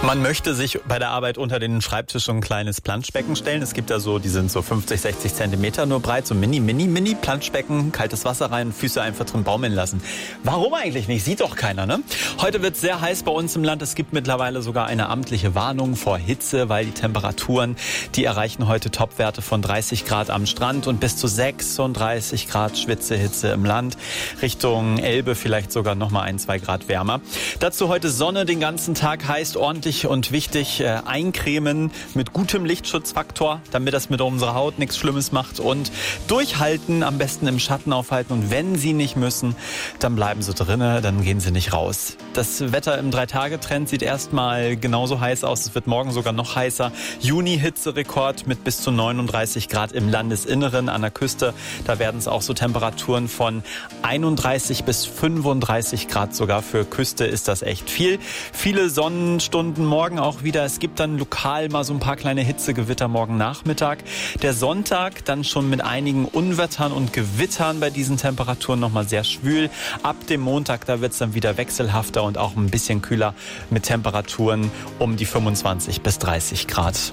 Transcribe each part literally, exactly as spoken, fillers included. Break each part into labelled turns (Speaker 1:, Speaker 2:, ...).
Speaker 1: Man möchte sich bei der Arbeit unter den Schreibtisch so ein kleines Planschbecken stellen. Es gibt da so, die sind so fünfzig, sechzig Zentimeter nur breit, so mini, mini, mini Planschbecken, kaltes Wasser rein, Füße einfach drin baumeln lassen. Warum eigentlich nicht? Sieht doch keiner, ne? Heute wird es sehr heiß bei uns im Land. Es gibt mittlerweile sogar eine amtliche Warnung vor Hitze, weil die Temperaturen, die erreichen heute Topwerte von dreißig Grad am Strand und bis zu sechsunddreißig Grad Schwitzehitze im Land. Richtung Elbe vielleicht sogar noch mal ein, zwei Grad wärmer. Dazu heute Sonne den ganzen Tag, heißt ordentlich und wichtig, äh, eincremen mit gutem Lichtschutzfaktor, damit das mit unserer Haut nichts Schlimmes macht, und durchhalten, am besten im Schatten aufhalten, und wenn Sie nicht müssen, dann bleiben Sie drinnen, dann gehen Sie nicht raus. Das Wetter im Drei-Tage-Trend sieht erstmal genauso heiß aus, es wird morgen sogar noch heißer. Juni-Hitzerekord mit bis zu neununddreißig Grad im Landesinneren, an der Küste, da werden es auch so Temperaturen von einunddreißig bis fünfunddreißig Grad sogar. Für Küste ist das echt viel. Viele Sonnenstunden morgen auch wieder. Es gibt dann lokal mal so ein paar kleine Hitzegewitter morgen Nachmittag. Der Sonntag dann schon mit einigen Unwettern und Gewittern bei diesen Temperaturen nochmal sehr schwül. Ab dem Montag, da wird es dann wieder wechselhafter und auch ein bisschen kühler mit Temperaturen um die fünfundzwanzig bis dreißig Grad.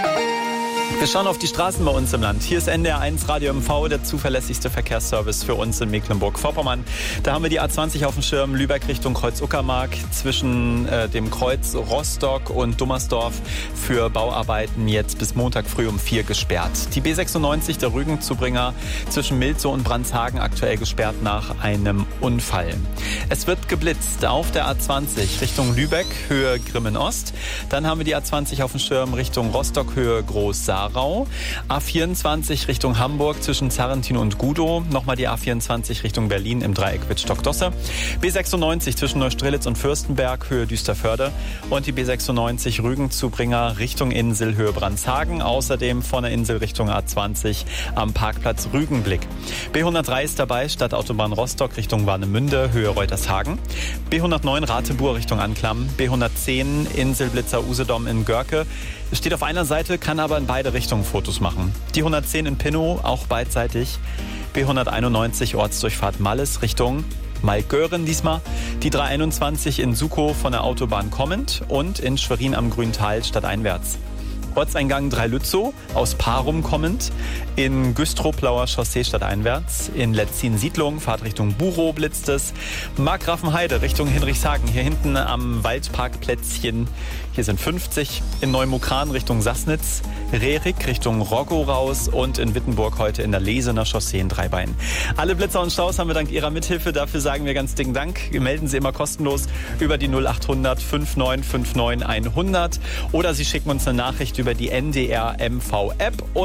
Speaker 1: Wir schauen auf die Straßen bei uns im Land. Hier ist N D R eins Radio M V, der zuverlässigste Verkehrsservice für uns in Mecklenburg-Vorpommern. Da haben wir die A zwanzig auf dem Schirm, Lübeck Richtung Kreuz-Uckermark, zwischen äh, dem Kreuz Rostock und Dummersdorf für Bauarbeiten jetzt bis Montag früh um vier gesperrt. Die B sechsundneunzig, der Rügenzubringer, zwischen Milzow und Brandshagen aktuell gesperrt nach einem Unfall. Es wird geblitzt auf der A zwanzig Richtung Lübeck, Höhe Grimmen-Ost. Dann haben wir die A zwanzig auf dem Schirm Richtung Rostock, Höhe Groß-Saarau. A vierundzwanzig Richtung Hamburg zwischen Zarrentin und Gudow. Nochmal die A vierundzwanzig Richtung Berlin im Dreieck Wittstock-Dosse. B sechsundneunzig zwischen Neustrelitz und Fürstenberg, Höhe Düsterförde. Und die B sechsundneunzig Rügenzubringer Richtung Insel, Höhe Brandshagen. Außerdem von der Insel Richtung A zwanzig am Parkplatz Rügenblick. B hundertdrei ist dabei, Stadtautobahn Rostock Richtung Warnemünde, Höhe Reutershagen. B hundertneun Ratibur Richtung Anklam. B hundertzehn Inselblitzer Usedom in Görke. Es steht auf einer Seite, kann aber in beide Richtungen Fotos machen. Die hundertzehn in Pinnow, auch beidseitig. B hunderteinundneunzig Ortsdurchfahrt Malles Richtung Maigören diesmal. Die dreihunderteinundzwanzig in Sukow von der Autobahn kommend und in Schwerin am Grüntal stadteinwärts. Ortseingang Dreilützow aus Parum kommend, in Güstrow-Plauer Chaussee stadteinwärts, in Letzin-Siedlung, Fahrt Richtung Buchow blitzt es, Markgrafenheide Richtung Hinrichshagen, hier hinten am Waldparkplätzchen, hier sind fünfzig, in Neumukran Richtung Sassnitz, Rerik Richtung Roggow raus und in Wittenburg heute in der Lesener Chaussee in Dreibein. Alle Blitzer und Staus haben wir dank Ihrer Mithilfe, dafür sagen wir ganz dicken Dank. Melden Sie immer kostenlos über die null achthundert fünfundneunzig fünfundneunzig hundert oder Sie schicken uns eine Nachricht über die N D R M V App.